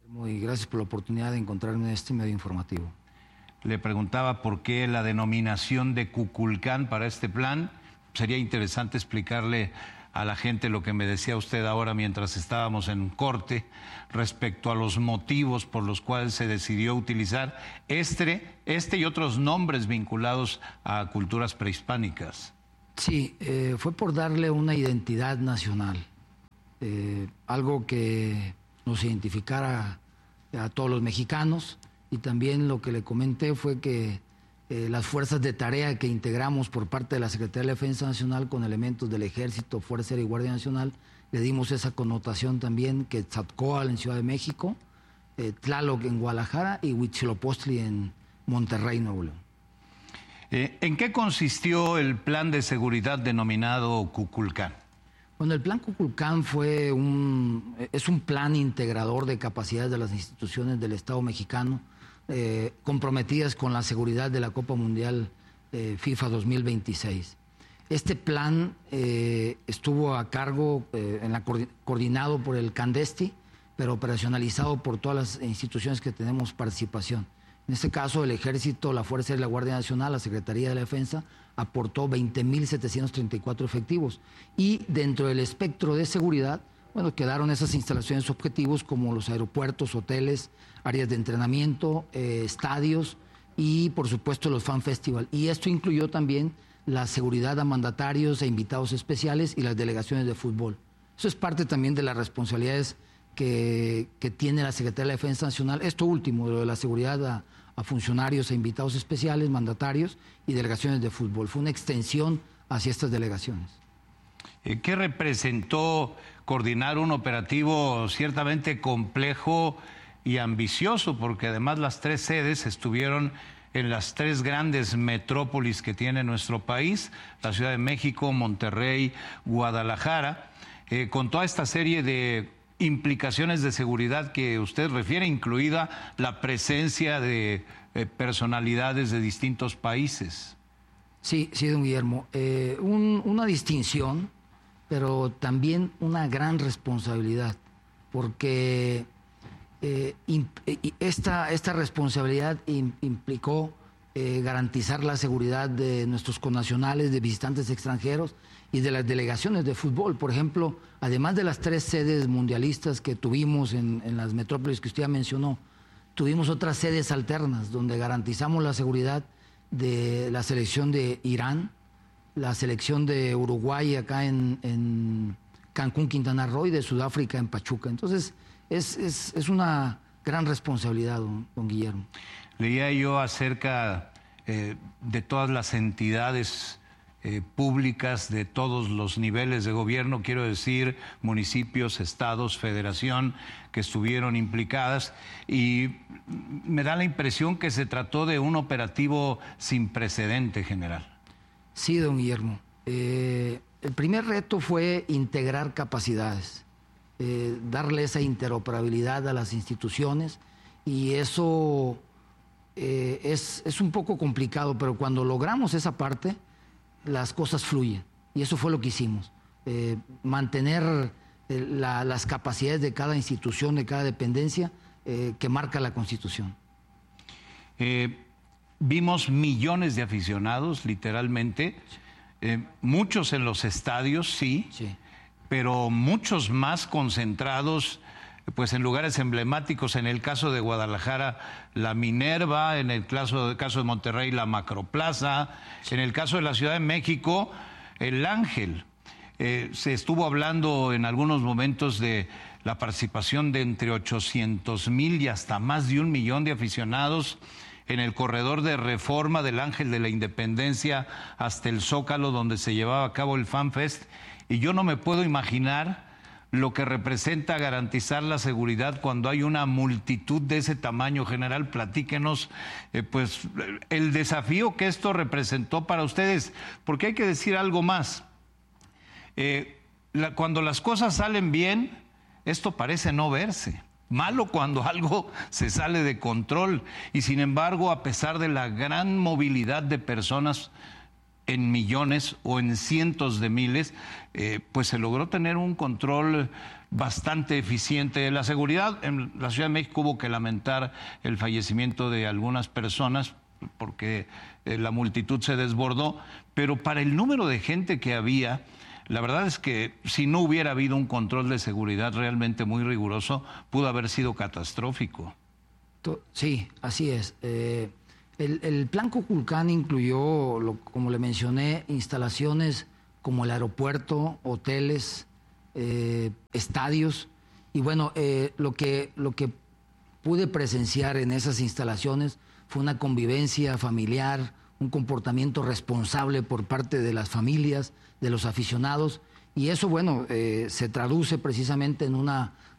Y gracias por la oportunidad de encontrarme en este medio informativo. Le preguntaba por qué la denominación de Kukulcán para este plan. Sería interesante explicarle a la gente lo que me decía usted ahora mientras estábamos en corte respecto a los motivos por los cuales se decidió utilizar este y otros nombres vinculados a culturas prehispánicas. Sí, fue por darle una identidad nacional, algo que nos identificara a todos los mexicanos, y también lo que le comenté fue que las fuerzas de tarea que integramos por parte de la Secretaría de la Defensa Nacional con elementos del Ejército, Fuerza Aérea y Guardia Nacional, le dimos esa connotación también, que Tzatcóatl en Ciudad de México, Tlaloc en Guadalajara y Huitzilopochtli en Monterrey, Nuevo León. ¿En qué consistió el plan de seguridad denominado Kukulcán? Bueno, el plan Kukulcán es un plan integrador de capacidades de las instituciones del Estado mexicano comprometidas con la seguridad de la Copa Mundial FIFA 2026. Este plan estuvo a cargo, coordinado por el CANDESTI, pero operacionalizado por todas las instituciones que tenemos participación. En este caso, el Ejército, la Fuerza Aérea y la Guardia Nacional, la Secretaría de la Defensa, aportó 20.734 efectivos. Y dentro del espectro de seguridad, bueno, quedaron esas instalaciones objetivos como los aeropuertos, hoteles, áreas de entrenamiento, estadios y, por supuesto, los fan festival. Y esto incluyó también la seguridad a mandatarios e invitados especiales y las delegaciones de fútbol. Eso es parte también de las responsabilidades que tiene la Secretaría de la Defensa Nacional. Esto último, lo de la seguridad a funcionarios e invitados especiales, mandatarios y delegaciones de fútbol. Fue una extensión hacia estas delegaciones. ¿Qué representó coordinar un operativo ciertamente complejo y ambicioso? Porque además las tres sedes estuvieron en las tres grandes metrópolis que tiene nuestro país, la Ciudad de México, Monterrey, Guadalajara, con toda esta serie de implicaciones de seguridad que usted refiere, incluida la presencia de personalidades de distintos países. Sí, don Guillermo. Una distinción, pero también una gran responsabilidad, porque esta responsabilidad implicó garantizar la seguridad de nuestros connacionales, de visitantes extranjeros y de las delegaciones de fútbol. Por ejemplo, además de las tres sedes mundialistas que tuvimos en las metrópolis que usted ya mencionó, tuvimos otras sedes alternas donde garantizamos la seguridad de la selección de Irán, la selección de Uruguay acá en Cancún, Quintana Roo, y de Sudáfrica en Pachuca. Entonces, es una gran responsabilidad, don Guillermo. Leía yo acerca de todas las entidades públicas de todos los niveles de gobierno, quiero decir municipios, estados, federación, que estuvieron implicadas, y me da la impresión que se trató de un operativo sin precedente, general. Sí, don Guillermo. El primer reto fue integrar capacidades, darle esa interoperabilidad a las instituciones, y eso es un poco complicado, pero cuando logramos esa parte, las cosas fluyen, y eso fue lo que hicimos, mantener las capacidades de cada institución, de cada dependencia que marca la Constitución. Vimos millones de aficionados, literalmente, muchos en los estadios, sí, pero muchos más concentrados pues en lugares emblemáticos. En el caso de Guadalajara, la Minerva; en el caso de Monterrey, la Macroplaza; en el caso de la Ciudad de México, el Ángel. Se estuvo hablando en algunos momentos de la participación de entre 800,000 y hasta más de 1 millón de aficionados en el corredor de Reforma del Ángel de la Independencia hasta el Zócalo, donde se llevaba a cabo el FanFest. Y yo no me puedo imaginar lo que representa garantizar la seguridad cuando hay una multitud de ese tamaño. General, platíquenos pues el desafío que esto representó para ustedes, porque hay que decir algo más. Cuando las cosas salen bien, esto parece no verse. Malo cuando algo se sale de control, y sin embargo, a pesar de la gran movilidad de personas, en millones o en cientos de miles, pues se logró tener un control bastante eficiente de la seguridad. En la Ciudad de México hubo que lamentar el fallecimiento de algunas personas porque la multitud se desbordó, pero para el número de gente que había, la verdad es que si no hubiera habido un control de seguridad realmente muy riguroso, pudo haber sido catastrófico. Sí, así es. El plan Kukulcán incluyó, como le mencioné, instalaciones como el aeropuerto, hoteles, estadios. Y bueno, lo que pude presenciar en esas instalaciones fue una convivencia familiar, un comportamiento responsable por parte de las familias, de los aficionados. Y eso, bueno, se traduce precisamente en una